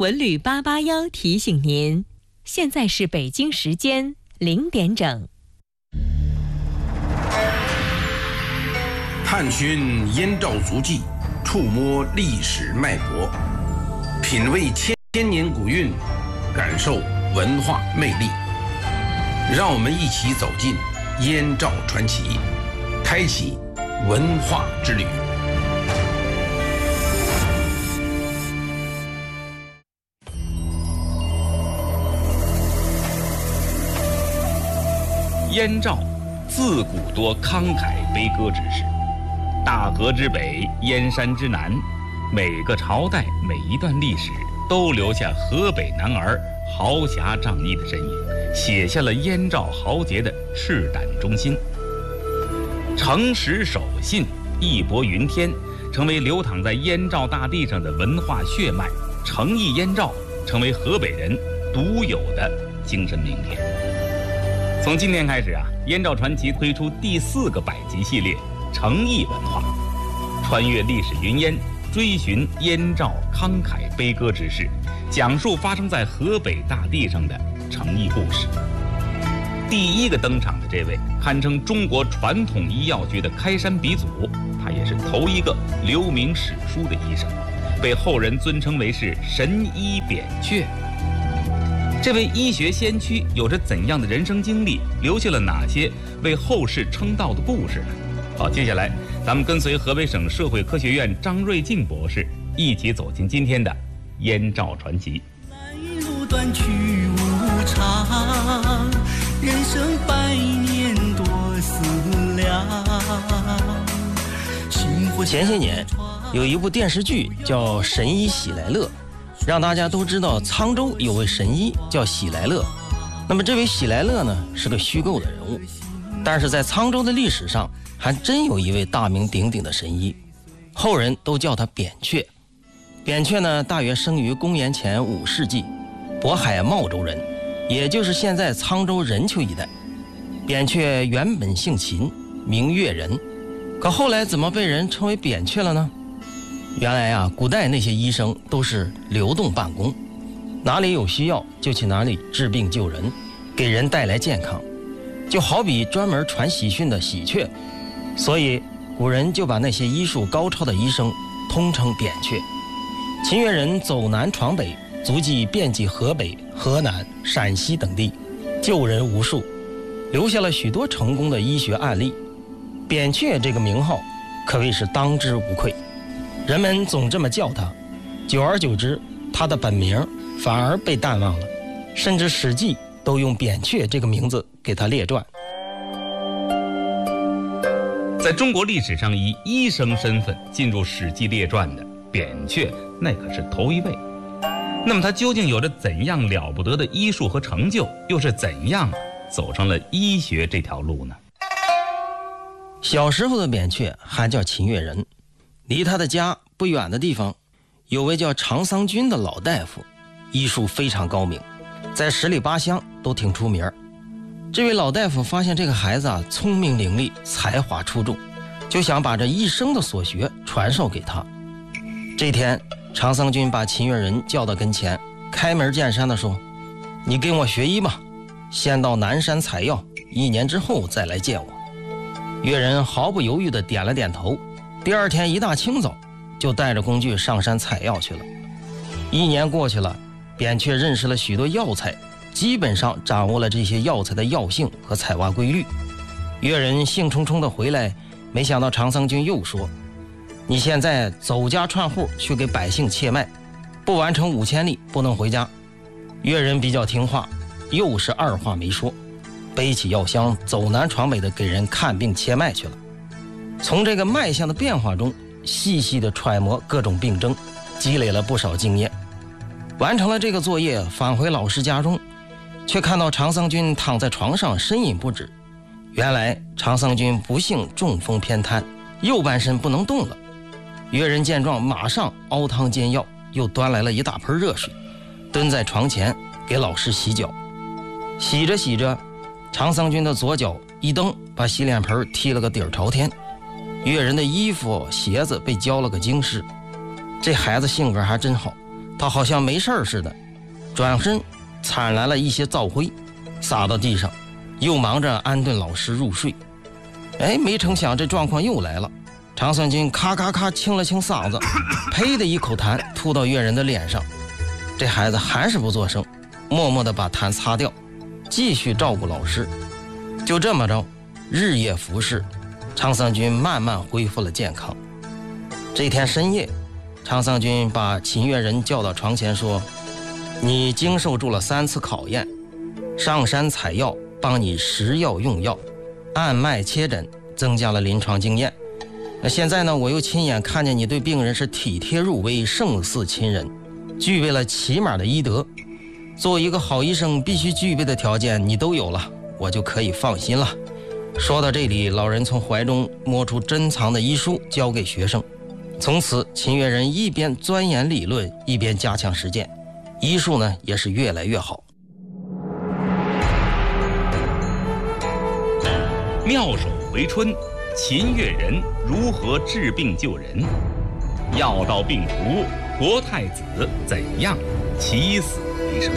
文旅881提醒您，现在是北京时间0点整。 探寻燕赵足迹，触摸历史脉搏，品味千年古韵，感受文化魅力。让我们一起走进燕赵传奇，开启文化之旅。 燕赵自古多慷慨悲歌之士，大河之北，燕山之南，每个朝代每一段历史都留下河北男儿豪侠仗义的身影，写下了燕赵豪杰的赤胆忠心。诚实守信，义薄云天，成为流淌在燕赵大地上的文化血脉。诚义燕赵成为河北人独有的精神名片。从今天开始燕赵传奇推出第4个百集系列《诚义文化》，穿越历史云烟，追寻燕赵慷慨悲歌之事，讲述发生在河北大地上的诚义故事。第1个登场的这位，堪称中国传统医药学的开山鼻祖，他也是头一个留名史书的医生，被后人尊称为是神医扁鹊。这位医学先驱有着怎样的人生经历，留下了哪些为后世称道的故事呢？好，接下来咱们跟随河北省社会科学院张瑞静博士一起走进今天的燕赵传奇。 路短去无常，人生百年多思量。 前些年有一部电视剧叫《神医喜来乐》，让大家都知道沧州有位神医叫喜来乐。那么这位喜来乐呢，是个虚构的人物，但是在沧州的历史上还真有一位大名鼎鼎的神医，后人都叫他扁鹊。扁鹊呢，大约生于公元前5世纪，渤海茂州人，也就是现在沧州任丘一带。扁鹊原本姓秦，名越人，可后来怎么被人称为扁鹊了呢？原来古代那些医生都是流动办公，哪里有需要就去哪里治病救人，给人带来健康，就好比专门传喜讯的喜鹊，所以古人就把那些医术高超的医生通称扁鹊。秦越人走南闯北，足迹遍及河北、河南、陕西等地，救人无数，留下了许多成功的医学案例。扁鹊这个名号可谓是当之无愧，人们总这么叫他，久而久之，他的本名反而被淡忘了，甚至《史记》都用扁鹊这个名字给他列传。 在中国历史上以医生身份进入《史记》列传的扁鹊，那可是头一位。那么他究竟有着怎样了不得的医术和成就，又是怎样走上了医学这条路呢？ 小时候的扁鹊还叫秦越人，离他的家不远的地方有位叫常桑君的老大夫，医术非常高明，在10里8乡都挺出名。这位老大夫发现这个孩子聪明伶俐，才华出众，就想把这一生的所学传授给他。这天，常桑君把秦越人叫到跟前，开门见山地说：“你跟我学医吧，先到南山采药，1年之后再来见我。”越人毫不犹豫地点了点头。第2天一大清早，就带着工具上山采药去了。1年过去了，扁鹊认识了许多药材，基本上掌握了这些药材的药性和采挖规律。越人兴冲冲地回来，没想到常桑君又说：“你现在走家串户去给百姓切脉，不完成5000里不能回家。”越人比较听话，又是2话没说，背起药箱走南闯北的给人看病切脉去了。从这个脉象的变化中细细地揣摩各种病症，积累了不少经验。完成了这个作业，返回老师家中，却看到常桑君躺在床上呻吟不止。原来常桑君不幸中风偏瘫，右半身不能动了。越人见状，马上熬汤煎药，又端来了一大盆热水，蹲在床前给老师洗脚。洗着洗着，常桑君的左脚一蹬，把洗脸盆踢了个底儿朝天。越人的衣服鞋子被浇了个精湿。这孩子性格还真好， 他好像没事似的，转身铲来了一些灶灰，撒到地上，又忙着安顿老师入睡。没成想这状况又来了，常三军咔咔咔清了清嗓子，呸的一口痰吐到岳人的脸上。这孩子还是不作声，默默地把痰擦掉，继续照顾老师。就这么着，日夜服侍，常三军慢慢恢复了健康。这天深夜，常三军把秦越人叫到床前说：你经受住了3次考验，上山采药，帮你食药用药，按脉切诊，增加了临床经验。现在呢，我又亲眼看见你对病人是体贴入微，胜似亲人，具备了起码的医德。作为一个好医生必须具备的条件你都有了，我就可以放心了。说到这里，老人从怀中摸出珍藏的医书，交给学生。从此秦越人一边钻研理论，一边加强实践，医术呢也是越来越好。 妙手回春，秦越人如何治病救人？药到病除，国太子怎样起死回生？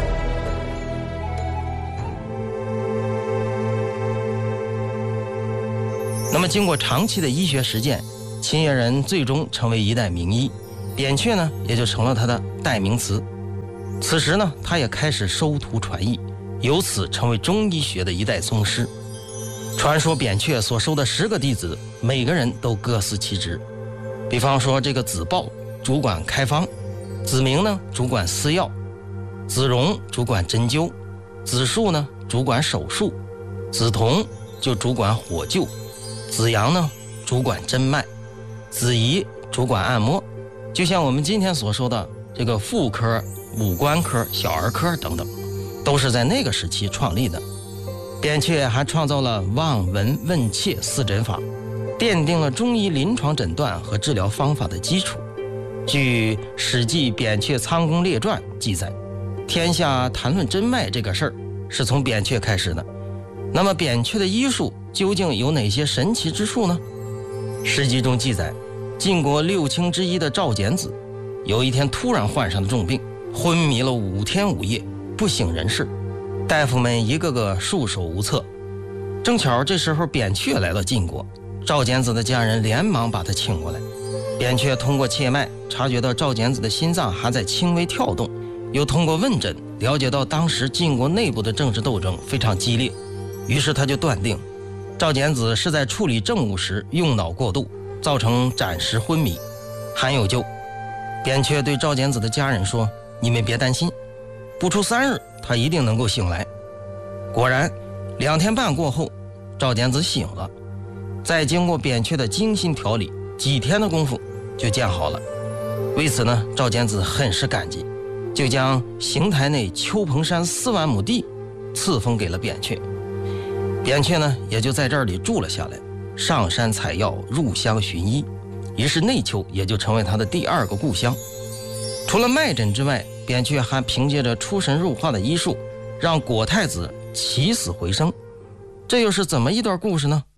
那么经过长期的医学实践，秦越人最终成为一代名医，扁鹊呢也就成了他的代名词。此时呢，他也开始收徒传艺，由此成为中医学的一代宗师。传说扁鹊所收的10个弟子，每个人都各司其职。比方说这个子豹主管开方，子明呢主管施药，子荣主管针灸，子树呢主管手术，子同就主管火救，子阳呢主管针脉，子仪主管按摩。就像我们今天所说的这个妇科、五官科、小儿科等等，都是在那个时期创立的。扁鹊还创造了望闻问切4诊法，奠定了中医临床诊断和治疗方法的基础。据《史记·扁鹊仓公列传》记载，天下谈论针脉这个事儿是从扁鹊开始的。那么扁鹊的医术究竟有哪些神奇之处呢？《史记》中记载，晋国6卿之一的赵简子，有一天突然患上了重病，昏迷了5天5夜，不省人事。大夫们一个个束手无策。正巧这时候扁鹊来到晋国，赵简子的家人连忙把他请过来。扁鹊通过切脉察觉到赵简子的心脏还在轻微跳动，又通过问诊了解到当时晋国内部的政治斗争非常激烈，于是他就断定赵简子是在处理政务时用脑过度，造成暂时昏迷，还有救。扁鹊对赵简子的家人说：你们别担心，不出3日他一定能够醒来。果然2天半过后，赵简子醒了，再经过扁鹊的精心调理，几天的功夫就见好了。为此呢，赵简子很是感激，就将邢台内丘棚山4万亩地赐封给了扁鹊。扁鹊呢也就在这里住了下来，上山采药，入乡寻医，于是内丘也就成为他的第2个故乡。除了脉诊之外，扁鹊还凭借着出神入化的医术，让果太子起死回生。这又是怎么一段故事呢？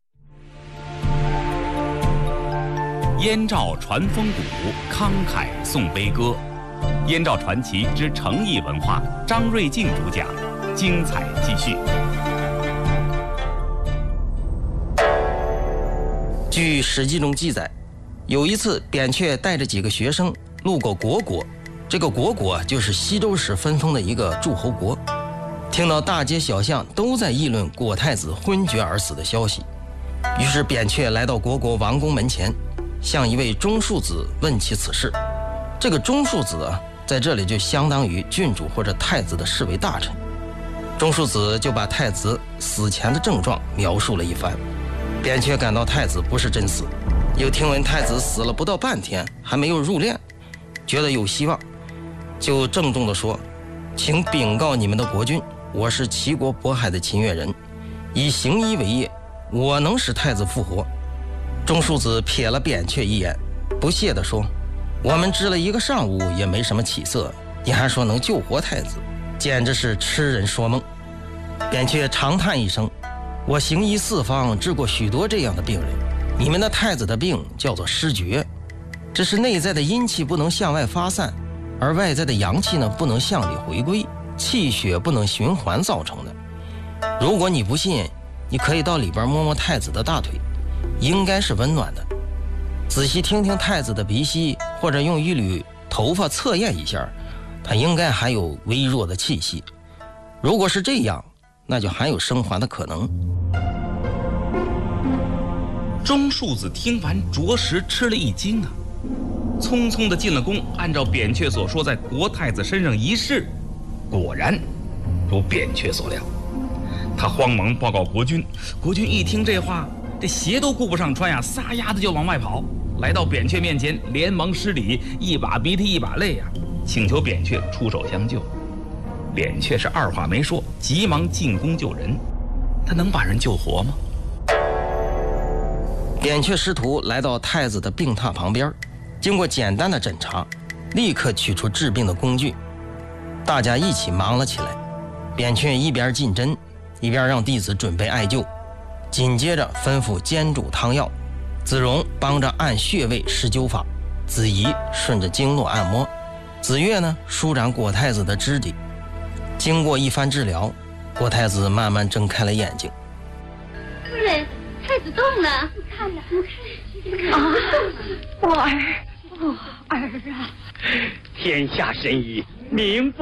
燕赵传风骨，慷慨颂悲歌。燕赵传奇之诚意文化，张瑞静主讲，精彩继续。 据《史记》中记载，有一次扁鹊带着几个学生路过虢国，这个虢国就是西周时分封的一个诸侯国。听到大街小巷都在议论果太子昏厥而死的消息，于是扁鹊来到虢国王宫门前，向一位中庶子问起此事。这个中庶子在这里就相当于郡主或者太子的侍卫大臣。中庶子就把太子死前的症状描述了一番。扁鹊感到太子不是真死，又听闻太子死了不到半天还没有入殓，觉得有希望，就郑重地说：请禀告你们的国君，我是齐国渤海的秦越人，以行医为业，我能使太子复活。中庶子瞥了扁鹊一眼，不屑地说：我们治了1个上午也没什么起色，你还说能救活太子，简直是痴人说梦。扁鹊长叹一声：我行医4方，治过许多这样的病人，你们的太子的病叫做失厥，这是内在的阴气不能向外发散， 而外在的阳气呢不能向里回归，气血不能循环造成的。如果你不信，你可以到里边摸摸太子的大腿，应该是温暖的。仔细听听太子的鼻息，或者用一缕头发测验一下，它应该还有微弱的气息。如果是这样，那就还有生还的可能。 钟庶子听完着实吃了一惊啊，匆匆地进了宫，按照扁鹊所说，在国太子身上一试，果然如扁鹊所料。他慌忙报告国君，国君一听这话，这鞋都顾不上穿呀，撒丫子就往外跑，来到扁鹊面前，连忙施礼，一把鼻涕一把泪啊，请求扁鹊出手相救。扁鹊是二话没说，急忙进宫救人。他能把人救活吗？ 扁鹊师徒来到太子的病榻旁边，经过简单的诊查，立刻取出治病的工具，大家一起忙了起来。扁鹊一边进针，一边让弟子准备艾灸，紧接着吩咐煎煮汤药，子荣帮着按穴位施灸法，子怡顺着经络按摩，子越呢舒展郭太子的肢体。经过一番治疗，郭太子慢慢睁开了眼睛。 夫人，太子动了，你看了？啊， 我儿，我儿啊！天下神医，名不